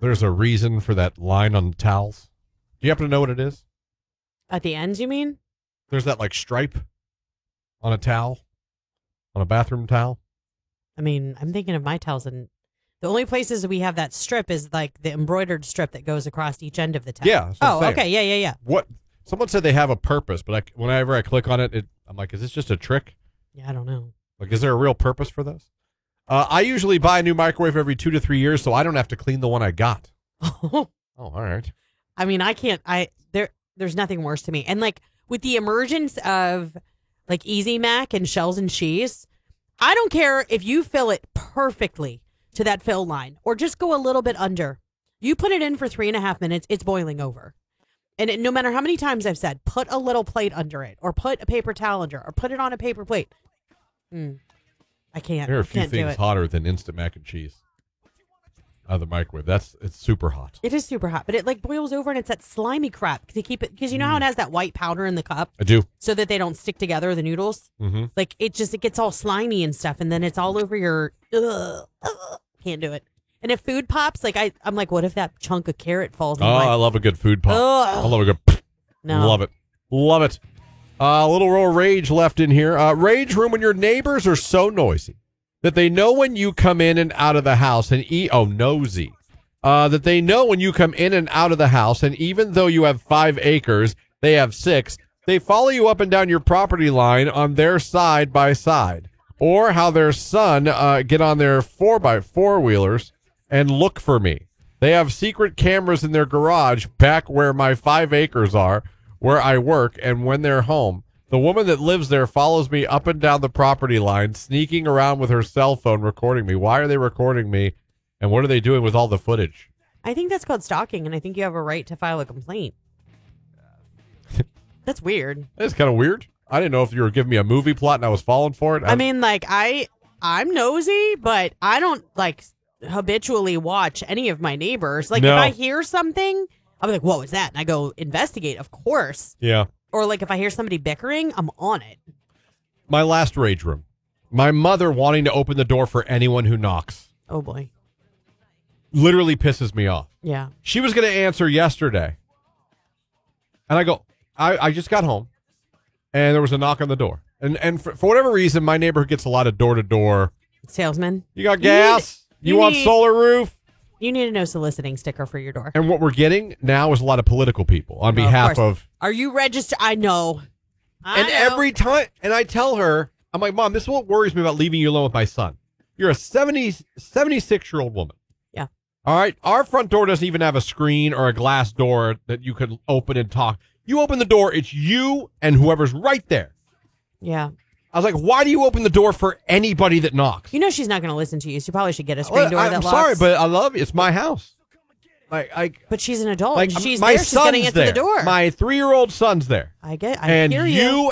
there's a reason for that line on the towels? Do you happen to know what it is? At the ends, you mean? There's that like stripe on a towel, on a bathroom towel. I mean, I'm thinking of my towels, and the only places we have that strip is like the embroidered strip that goes across each end of the towel. Yeah. That's what I'm saying. Okay. Yeah. What? Someone said they have a purpose, but whenever I click on it, I'm like, is this just a trick? Yeah, I don't know. Like, is there a real purpose for this? I usually buy a new microwave every 2 to 3 years, so I don't have to clean the one I got. Oh, all right. I mean, I can't. There's nothing worse to me. And like with the emergence of like Easy Mac and Shells and Cheese, I don't care if you fill it perfectly to that fill line or just go a little bit under. You put it in for 3.5 minutes, it's boiling over. And no matter how many times I've said, put a little plate under it or put a paper towel under or put it on a paper plate. I can't. There are a few can't do things it. hotter than instant mac and cheese out of the microwave. It's super hot. It is super hot, but it like boils over and it's that slimy crap to keep it, because you know how it has that white powder in the cup? I do. So that they don't stick together, the noodles. Mm-hmm. Like it gets all slimy and stuff, and then it's all over your. Can't do it. And if food pops, like I'm like, what if that chunk of carrot falls? Oh, I love a good food pop. I love a good. No. Love it. A little roll of rage left in here. Rage room when your neighbors are so noisy that they know when you come in and out of the house and nosy. That they know when you come in and out of the house, and even though you have 5 acres, they have 6. They follow you up and down your property line on their side by side, or how their son get on their 4x4 wheelers and look for me. They have secret cameras in their garage back where my 5 acres are, where I work, and when they're home. The woman that lives there follows me up and down the property line, sneaking around with her cell phone, recording me. Why are they recording me, and what are they doing with all the footage? I think that's called stalking, and I think you have a right to file a complaint. That's weird. That's kind of weird. I didn't know if you were giving me a movie plot and I was falling for it. I mean, like I'm nosy, but I don't like habitually watch any of my neighbors. Like No. if I hear something, I'll be like, what was that? And I go investigate, of course. Yeah. Or like if I hear somebody bickering, I'm on it. My last rage room. My mother wanting to open the door for anyone who knocks. Oh boy. Literally pisses me off. Yeah. She was going to answer yesterday. And I go, I just got home. And there was a knock on the door. And for whatever reason, my neighborhood gets a lot of door-to-door. Salesman. You got gas? You want solar roof? You need a no soliciting sticker for your door. And what we're getting now is a lot of political people on behalf of. Are you registered? I know. Every time, and I tell her, I'm like, Mom, this is what worries me about leaving you alone with my son. You're a 76-year-old woman. Yeah. All right. Our front door doesn't even have a screen or a glass door that you could open and talk. You open the door, it's you and whoever's right there. Yeah. I was like, why do you open the door for anybody that knocks? You know she's not going to listen to you, so you probably should get a screen door that I'm locks. sorry, but I love you. It's my house. But she's an adult. Like, And she's my there. She's going to son's answer there. the door. My 3-year-old son's there. I And hear you.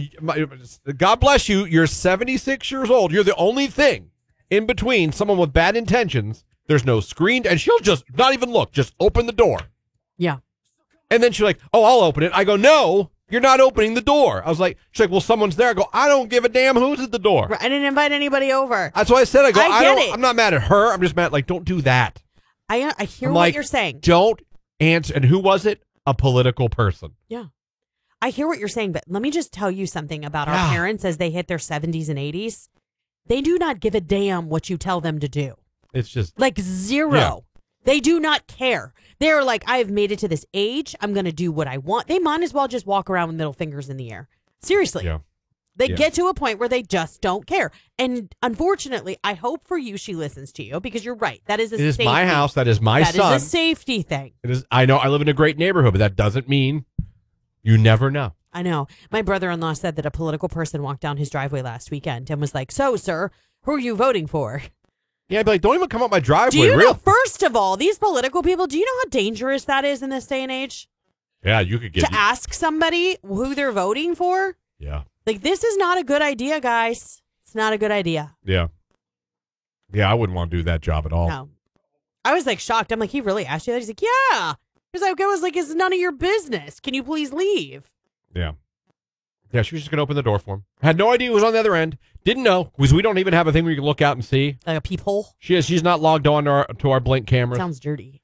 God bless you. You're 76 years old. You're the only thing in between someone with bad intentions. There's no screen, and she'll just not even look. Just open the door. Yeah. And then she's like, "Oh, I'll open it." I go, "No, you're not opening the door." I was like, "She's like, well, someone's there." I go, "I don't give a damn who's at the door." I didn't invite anybody over. That's what I said. I go, I get it. I'm not mad at her. I'm just mad. Like, don't do that. I hear I'm what like, you're saying. Don't answer. And who was it? A political person. Yeah. I hear what you're saying, but let me just tell you something about Yeah. our parents as they hit their 70s and 80s. They do not give a damn what you tell them to do. It's just Like zero. Yeah. They do not care. They're like, I've made it to this age. I'm going to do what I want. They might as well just walk around with middle fingers in the air. Seriously. Yeah. They Yeah. get to a point where they just don't care. And unfortunately, I hope for you she listens to you because you're right. That is a It is safety. my house. That is my son. That is a safety thing. It is. I know I live in a great neighborhood, but that doesn't mean you never know. I know. My brother-in-law said that a political person walked down his driveway last weekend and was like, "So, sir, who are you voting for?" Yeah, I'd be like, don't even come up my driveway. Do you real. know, first of all, these political people, do you know how dangerous that is in this day and age? Yeah, you could get. To ask somebody who they're voting for? Yeah. Like, this is not a good idea, guys. It's not a good idea. Yeah. Yeah, I wouldn't want to do that job at all. No. I was like shocked. I'm like, he really asked you that? He's like, yeah. He's like, I was like, it's none of your business. Can you please leave? Yeah. Yeah, she was just going to open the door for him. Had no idea who was on the other end. Didn't know, because we don't even have a thing where you can look out and see. Like a peephole? She's not logged on to our Blink cameras. Sounds dirty.